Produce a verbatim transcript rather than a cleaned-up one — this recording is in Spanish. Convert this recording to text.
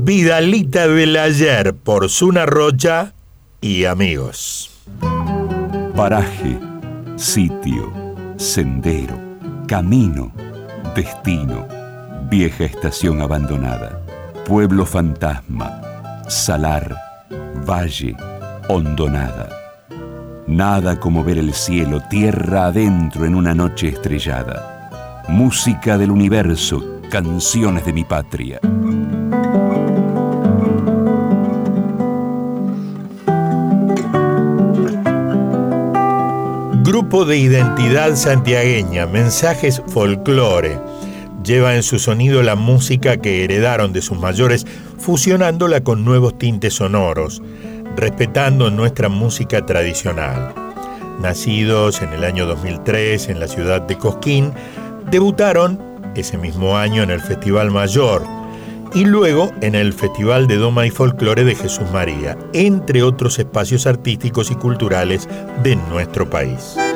Vidalita del Ayer por Zuna Rocha y amigos. Paraje, sitio, sendero, camino, destino, vieja estación abandonada, pueblo fantasma, salar, valle, hondonada. Nada como ver el cielo tierra adentro en una noche estrellada. Música del universo, canciones de mi patria. Grupo de identidad santiagueña, Mensajes Folclore, lleva en su sonido la música que heredaron de sus mayores, fusionándola con nuevos tintes sonoros, respetando nuestra música tradicional. Nacidos en el año dos mil tres en la ciudad de Cosquín, debutaron ese mismo año en el Festival Mayor y luego en el Festival de Doma y Folclore de Jesús María, entre otros espacios artísticos y culturales de nuestro país.